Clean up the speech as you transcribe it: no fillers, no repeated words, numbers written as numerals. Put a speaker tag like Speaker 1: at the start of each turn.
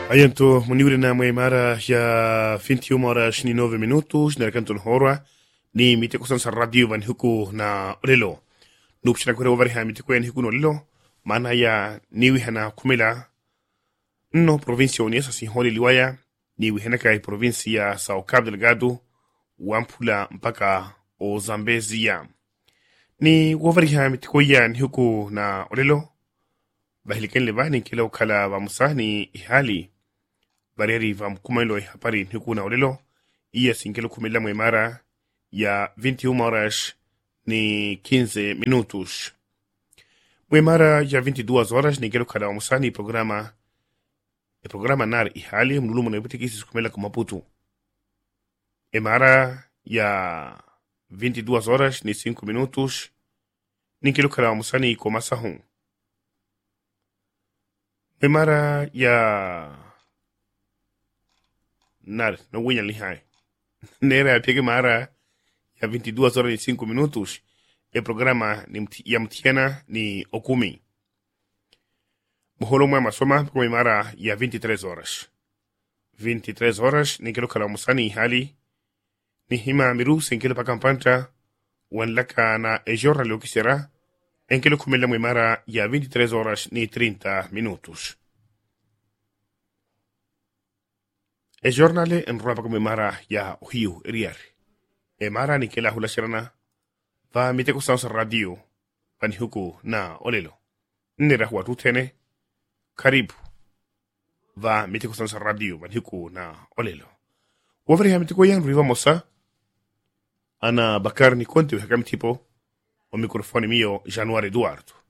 Speaker 1: Ayanto muniuri na mara ya 21 horas ni 9 minutos na kanton horwa ni miteko sa radio van huku na olelo nupchina kwere over ha miteko en huku no olelo mana ya niwi hana kumela no provincia unesa si holi liwaya niwi hana kai provincia Sao Cabo Delgado wampula mpaka o Zambezia ni over ha miteko ya huku na olelo bahiliken lebani kila ukala wa musani ihali bareri va mkumailo hapari huku na olelo iya sinkelo kumela mwemara ya 21 horas ni 15 minutos. Mwemara ya 22 horas ni kelo kada musani programa nar ihali mnulumu na ipitikisi kumela kumaputu. Emara ya 22 horas ni 5 minutos ni kelo kada musani komasahun. Mwemara ya nar no huenya lihai nera pege mara ya 22 horas y 5 minutos el programa ya mtiana ni okumi muholo mwa masoma kwa mara ya 23 horas ni kelo kala musani hali ni hima miru senkelo pakampanta wanlaka na ejora lo kisera en kelo kumela mara ya 23 horas ni 30 minutos. E giornale en ruapa come mara ya ohiu eriar. E mara ni kela hula sherana va miteko sansa radio pani huku na olelo. Nera huwa tutene karibu va miteko sansa radio pani huku na olelo. Wafari ha miteko yang riva mosa ana bakar ni konti wihakam tipo o mikrofoni mio Januari Eduardo.